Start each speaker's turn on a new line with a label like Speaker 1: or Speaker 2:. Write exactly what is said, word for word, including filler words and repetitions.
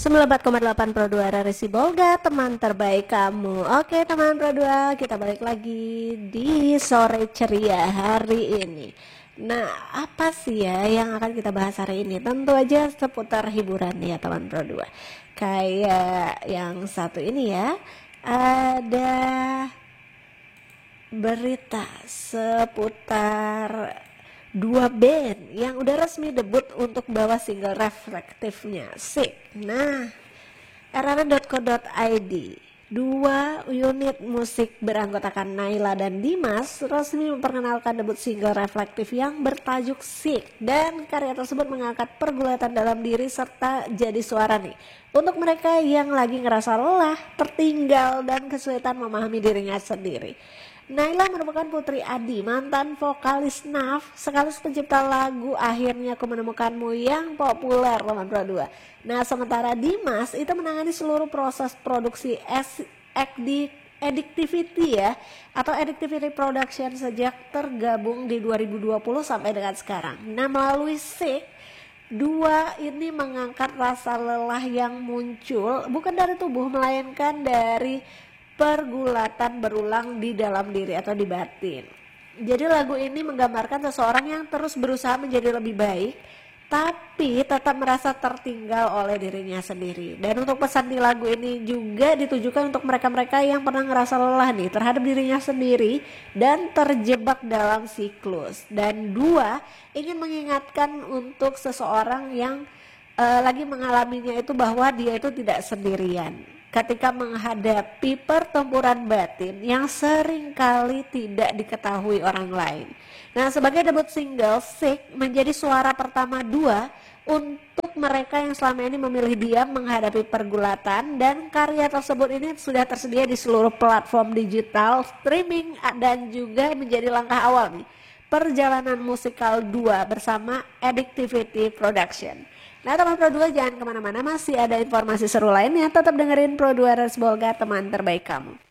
Speaker 1: sembilan puluh empat koma delapan Pro dua R R I Sibolga, teman terbaik kamu. Oke teman Pro dua, kita balik lagi di sore ceria hari ini. Nah, apa sih ya yang akan kita bahas hari ini? Tentu aja seputar hiburan ya teman Pro dua. Kayak yang satu ini ya, ada berita seputar dua band yang udah resmi debut untuk bawa single reflektifnya Sick. Nah, r r dot co dot i d, dua unit musik beranggotakan Naila dan Dimas resmi memperkenalkan debut single reflektif yang bertajuk Sick, dan karya tersebut mengangkat pergulatan dalam diri serta jadi suara nih untuk mereka yang lagi ngerasa lelah, tertinggal, dan kesulitan memahami dirinya sendiri. Naila merupakan putri Adi, mantan vokalis N A F sekaligus pencipta lagu Akhirnya Aku Menemukanmu yang populer teman Pro dua. Nah, sementara Dimas itu menangani seluruh proses produksi Addictivity ya, atau Addictivity Production sejak tergabung di dua ribu dua puluh sampai dengan sekarang. Nah, melalui Sick, dua ini mengangkat rasa lelah yang muncul bukan dari tubuh melainkan dari pergulatan berulang di dalam diri atau di batin. Jadi lagu ini menggambarkan seseorang yang terus berusaha menjadi lebih baik tapi tetap merasa tertinggal oleh dirinya sendiri. Dan untuk pesan di lagu ini juga ditujukan untuk mereka-mereka yang pernah ngerasa lelah nih terhadap dirinya sendiri dan terjebak dalam siklus. Dan dua, ingin mengingatkan untuk seseorang yang uh, lagi mengalaminya itu bahwa dia itu tidak sendirian ketika menghadapi pertempuran batin yang seringkali tidak diketahui orang lain. Nah, sebagai debut single, Sick menjadi suara pertama dua untuk mereka yang selama ini memilih diam menghadapi pergulatan, dan karya tersebut ini sudah tersedia di seluruh platform digital, streaming, dan juga menjadi langkah awal nih perjalanan musikal dua bersama Addictivity Production. Nah teman Pro dua, jangan kemana-mana, masih ada informasi seru lainnya. Tetap dengerin Pro dua R R I Sibolga, teman terbaik kamu.